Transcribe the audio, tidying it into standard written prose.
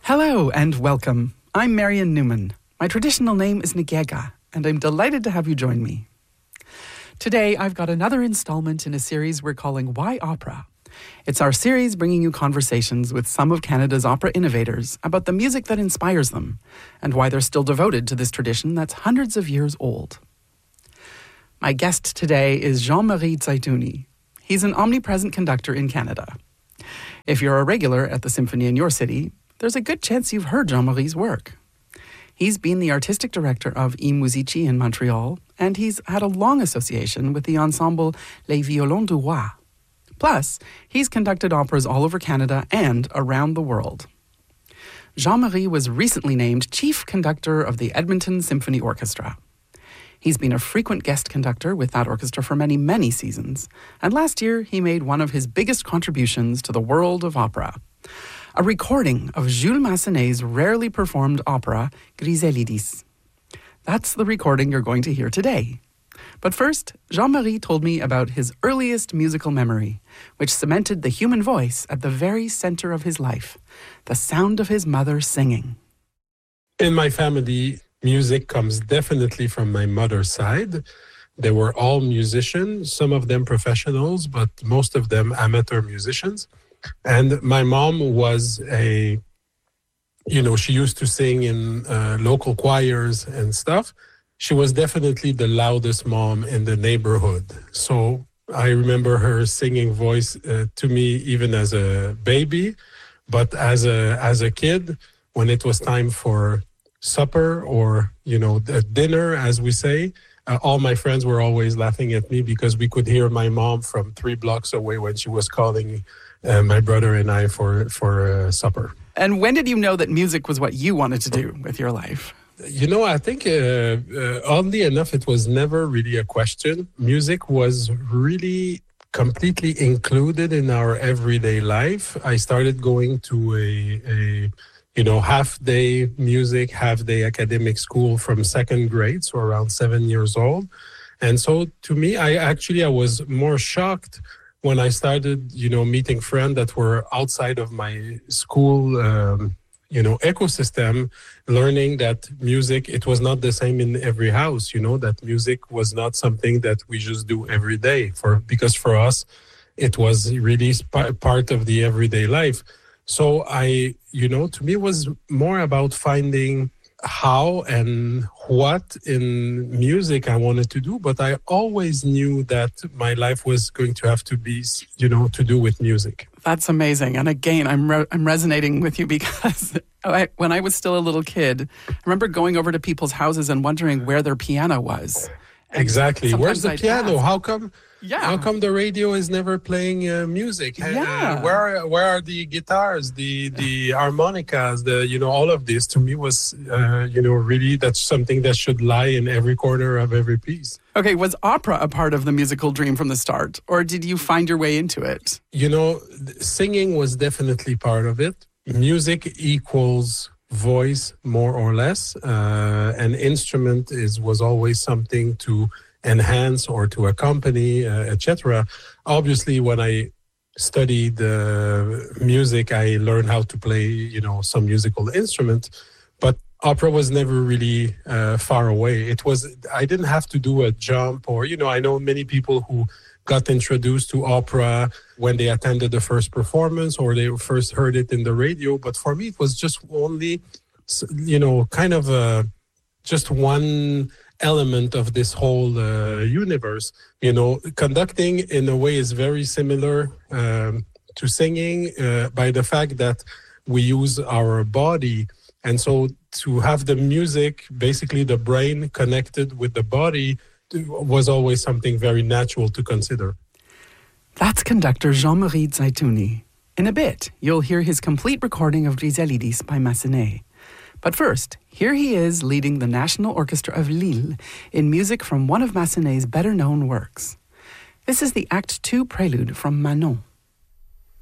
Hello and welcome. I'm Marian Newman. My traditional name is Ngega, and I'm delighted to have you join me. Today, I've got another installment in a series we're calling Why Opera? It's our series bringing you conversations with some of Canada's opera innovators about the music that inspires them and why they're still devoted to this tradition that's hundreds of years old. My guest today is Jean-Marie Tsaitouni. He's an omnipresent conductor in Canada. If you're a regular at the symphony in your city, there's a good chance you've heard Jean-Marie's work. He's been the artistic director of I Musici in Montreal, and he's had a long association with the ensemble Les Violons du Roi. Plus, he's conducted operas all over Canada and around the world. Jean-Marie was recently named Chief Conductor of the Edmonton Symphony Orchestra. He's been a frequent guest conductor with that orchestra for many, many seasons, and last year he made one of his biggest contributions to the world of opera, a recording of Jules Massenet's rarely performed opera, Griselidis. That's the recording you're going to hear today. But first, Jean-Marie told me about his earliest musical memory, which cemented the human voice at the very center of his life, the sound of his mother singing. In my family, music comes definitely from my mother's side. They were all musicians, some of them professionals, but most of them amateur musicians. And my mom was she used to sing in local choirs and stuff. She was definitely the loudest mom in the neighborhood. So I remember her singing voice to me even as a baby. But as a kid, when it was time for supper or, dinner, as we say, all my friends were always laughing at me because we could hear my mom from 3 blocks away when she was calling my brother and I for supper. And when did you know that music was what you wanted to do with your life? I think oddly enough, it was never really a question. Music was really completely included in our everyday life. I started going to a half-day music, half-day academic school from second grade, so around 7 years old. And so to me, I was more shocked when I started, meeting friends that were outside of my school, ecosystem, learning that music, it was not the same in every house, that music was not something that we just do every day because for us, it was really part of the everyday life. So to me, it was more about finding how and what in music I wanted to do, but I always knew that my life was going to have to be, to do with music. That's amazing. And again, I'm resonating with you because when I was still a little kid, I remember going over to people's houses and wondering where their piano was. And exactly. Where's the piano? Ask, How come? Yeah. How come the radio is never playing music? Yeah. Where are the guitars, the harmonicas, all of this to me was, really that's something that should lie in every corner of every piece. Okay, was opera a part of the musical dream from the start, or did you find your way into it? Singing was definitely part of it. Music equals voice, more or less. An instrument was always something to enhance or to accompany, etc. Obviously, when I studied music, I learned how to play, some musical instrument. But opera was never really far away. I didn't have to do a jump or, I know many people who got introduced to opera when they attended the first performance or they first heard it in the radio. But for me, it was just only, just one element of this whole universe. Conducting in a way is very similar to singing by the fact that we use our body. And so to have the music, basically the brain connected with the body, was always something very natural to consider. That's conductor Jean-Marie Tsaitouni. In a bit, you'll hear his complete recording of Griselidis by Massenet. But first, here he is leading the National Orchestra of Lille in music from one of Massenet's better-known works. This is the Act 2 prelude from Manon.